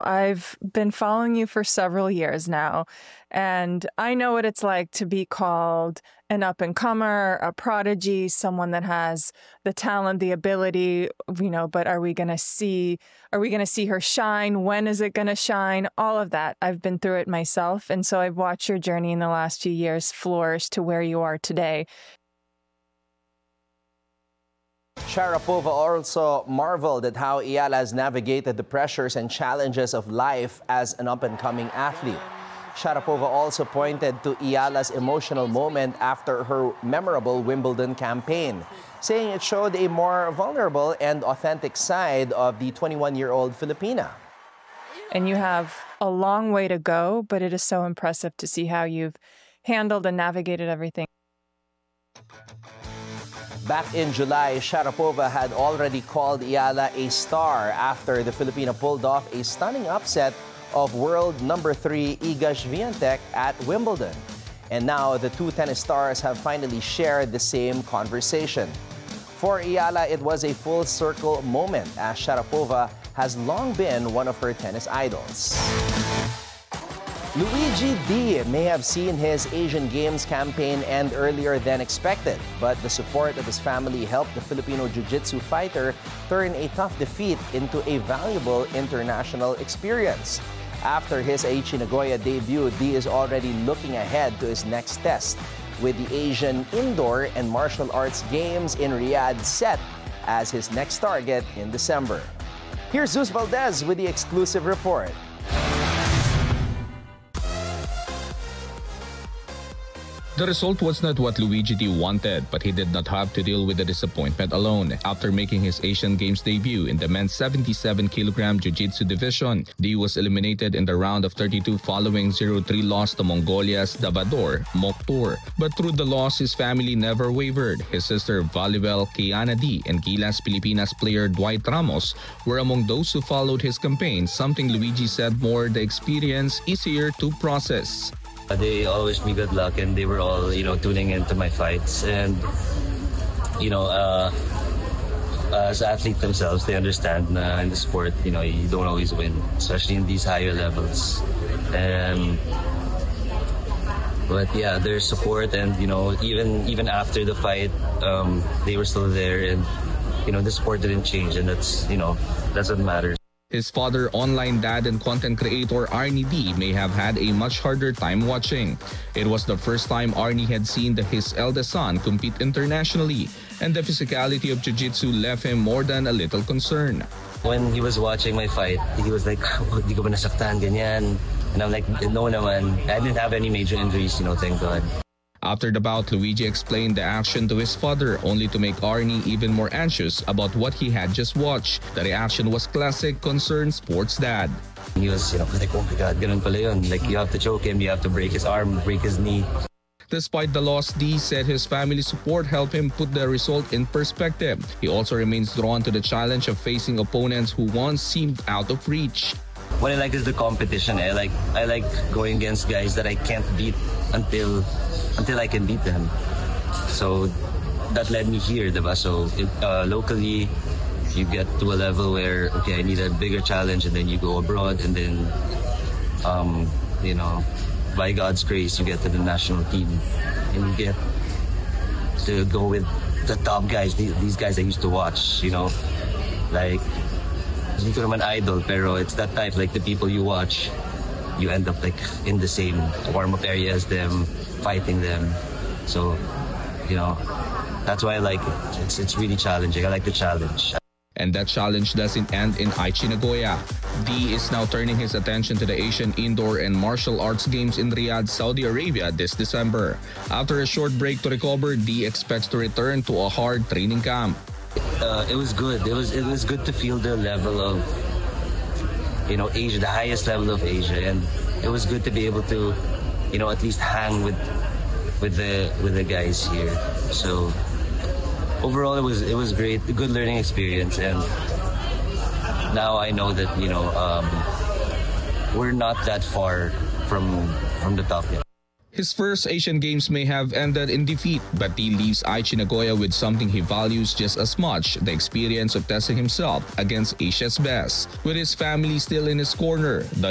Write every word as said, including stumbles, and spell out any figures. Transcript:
I've been following you for several years now, and I know what it's like to be called an up-and-comer, a prodigy, someone that has the talent, the ability, you know, but are we going to see, are we going to see her shine? When is it going to shine? All of that. I've been through it myself, and so I've watched your journey in the last few years flourish to where you are today. Sharapova also marveled at how Eala has navigated the pressures and challenges of life as an up-and-coming athlete. Sharapova also pointed to Eala's emotional moment after her memorable Wimbledon campaign, saying it showed a more vulnerable and authentic side of the twenty-one-year-old Filipina. And you have a long way to go, but it is so impressive to see how you've handled and navigated everything. Back in July, Sharapova had already called Eala a star after the Filipina pulled off a stunning upset of world number three Iga Swiatek at Wimbledon. And now the two tennis stars have finally shared the same conversation. For Eala, it was a full circle moment as Sharapova has long been one of her tennis idols. Luigi D may have seen his Asian Games campaign end earlier than expected, but the support of his family helped the Filipino jiu-jitsu fighter turn a tough defeat into a valuable international experience. After his Aichi Nagoya debut, D is already looking ahead to his next test, with the Asian Indoor and Martial Arts Games in Riyadh set as his next target in December. Here's Zeus Valdez with the exclusive report. The result was not what Luigi D wanted, but he did not have to deal with the disappointment alone. After making his Asian Games debut in the men's seventy-seven kilogram Jiu-Jitsu division, D was eliminated in the round of thirty-two following zero three loss to Mongolia's Davador Mokhtar. But through the loss, his family never wavered. His sister Volleyball Kiana D and Gilas Pilipinas player Dwight Ramos were among those who followed his campaign, something Luigi said more the experience easier to process. They all wish me good luck, and they were all, you know, tuning into my fights. And, you know, uh, as athletes themselves, they understand uh, in the sport, you know, you don't always win, especially in these higher levels. And, but yeah, their support, and, you know, even even after the fight, um, they were still there, and, you know, the sport didn't change, and that's, you know, that's what matters. His father, online dad and content creator Arnie D may have had a much harder time watching. It was the first time Arnie had seen the, his eldest son compete internationally, and the physicality of jiu-jitsu left him more than a little concerned. When he was watching my fight, he was like, oh, di ko ba nasaktan, ganyan? And I'm like, no naman. I didn't have any major injuries, you know, thank God. After the bout, Luigi explained the action to his father, only to make Arnie even more anxious about what he had just watched. The reaction was classic concerned sports dad. He was, you know, like, oh my God, ganun pala yun. Like, you have to choke him, you have to break his arm, break his knee. Despite the loss, D said his family support helped him put the result in perspective. He also remains drawn to the challenge of facing opponents who once seemed out of reach. What I like is the competition. I like I like going against guys that I can't beat until until I can beat them. So that led me here, diba? So uh, locally, you get to a level where, okay, I need a bigger challenge, and then you go abroad, and then, um, you know, by God's grace, you get to the national team, and you get to go with the top guys, these, these guys I used to watch, you know, like, hindi ko naman idol, pero it's that type, like the people you watch, you end up like in the same warm-up area as them, fighting them. So, you know, that's why I like it. It's, it's really challenging. I like the challenge. And that challenge doesn't end in Aichi Nagoya. D is now turning his attention to the Asian Indoor and Martial Arts Games in Riyadh, Saudi Arabia this December. After a short break to recover, D expects to return to a hard training camp. Uh, it was good. It was it was good to feel the level of, you know, Asia, the highest level of Asia, and it was good to be able to, you know, at least hang with with the with the guys here. So overall, it was it was great, a good learning experience, and now I know that, you know, um, we're not that far from from the top yet. His first Asian Games may have ended in defeat, but he leaves Aichi Nagoya with something he values just as much, the experience of testing himself against Asia's best. With his family still in his corner, the